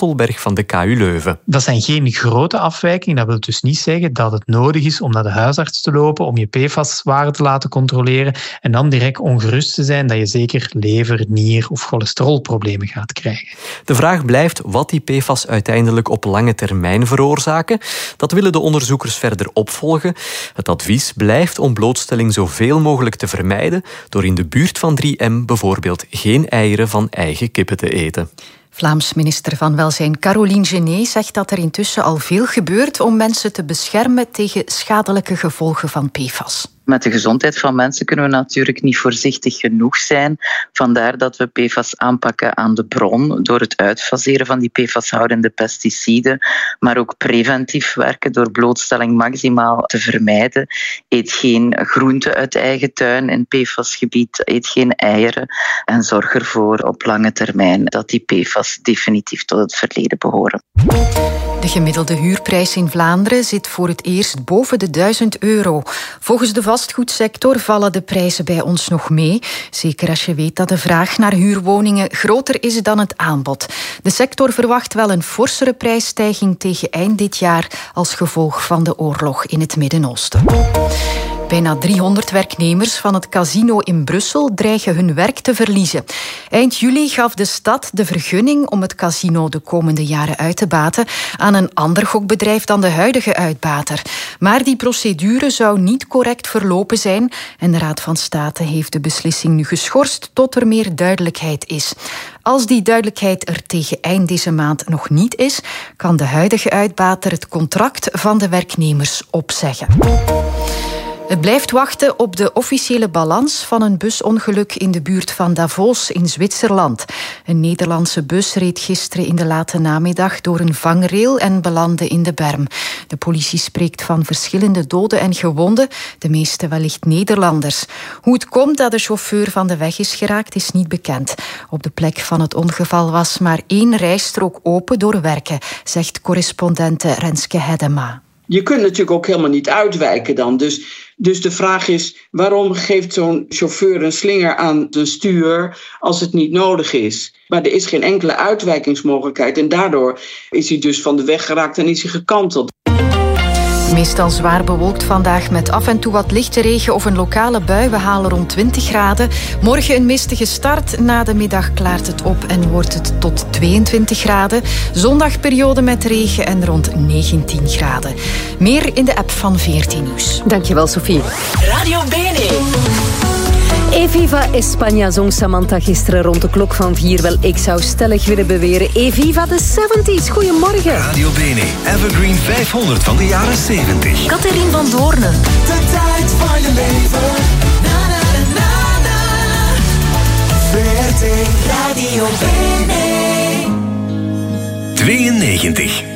Stolberg van de KU Leuven. Dat zijn geen grote afwijkingen. Dat wil dus niet zeggen dat het nodig is om naar de huisarts te lopen, om je PFAS-waarde te laten controleren en dan direct ongerust te zijn dat je zeker lever, nier of cholesterolproblemen gaat krijgen. De vraag blijft wat die PFAS uiteindelijk op lange termijn veroorzaken. Dat willen de onderzoekers verder opvolgen. Het advies blijft om blootstelling zoveel mogelijk te vermijden door in de buurt van 3M bijvoorbeeld geen eieren van eigen kippen te eten. Vlaams minister van Welzijn Caroline Genet zegt dat er intussen al veel gebeurt om mensen te beschermen tegen schadelijke gevolgen van PFAS. Met de gezondheid van mensen kunnen we natuurlijk niet voorzichtig genoeg zijn. Vandaar dat we PFAS aanpakken aan de bron door het uitfaseren van die PFAS-houdende pesticiden, maar ook preventief werken door blootstelling maximaal te vermijden. Eet geen groenten uit eigen tuin in PFAS-gebied, eet geen eieren en zorg ervoor op lange termijn dat die PFAS definitief tot het verleden behoren. De gemiddelde huurprijs in Vlaanderen zit voor het eerst boven de €1000. Volgens de vastgoedsector vallen de prijzen bij ons nog mee. Zeker als je weet dat de vraag naar huurwoningen groter is dan het aanbod. De sector verwacht wel een forsere prijsstijging tegen eind dit jaar als gevolg van de oorlog in het Midden-Oosten. Bijna 300 werknemers van het casino in Brussel dreigen hun werk te verliezen. Eind juli gaf de stad de vergunning om het casino de komende jaren uit te baten aan een ander gokbedrijf dan de huidige uitbater. Maar die procedure zou niet correct verlopen zijn en de Raad van State heeft de beslissing nu geschorst tot er meer duidelijkheid is. Als die duidelijkheid er tegen eind deze maand nog niet is, kan de huidige uitbater het contract van de werknemers opzeggen. Het blijft wachten op de officiële balans van een busongeluk in de buurt van Davos in Zwitserland. Een Nederlandse bus reed gisteren in de late namiddag door een vangrail en belandde in de berm. De politie spreekt van verschillende doden en gewonden, de meeste wellicht Nederlanders. Hoe het komt dat de chauffeur van de weg is geraakt, is niet bekend. Op de plek van het ongeval was maar 1 rijstrook open door werken, zegt correspondente Renske Hedema. Je kunt natuurlijk ook helemaal niet uitwijken dan. Dus de vraag is, waarom geeft zo'n chauffeur een slinger aan zijn stuur als het niet nodig is? Maar er is geen enkele uitwijkingsmogelijkheid en daardoor is hij dus van de weg geraakt en is hij gekanteld. Meestal zwaar bewolkt vandaag met af en toe wat lichte regen of een lokale bui. We halen rond 20 graden. Morgen een mistige start. Na de middag klaart het op en wordt het tot 22 graden. Zondagperiode met regen en rond 19 graden. Meer in de app van 14 Nieuws. Dankjewel, Sophie. Radio Bene. Eviva España zong Samantha gisteren rond de klok van 4. Wel, ik zou stellig willen beweren. Eviva de 70s. Goedemorgen. Radio Bene, Evergreen 500 van de jaren 70. Catherine van Doornen. De tijd van je leven. Na, na, na, na. VRT Radio Bene. 92.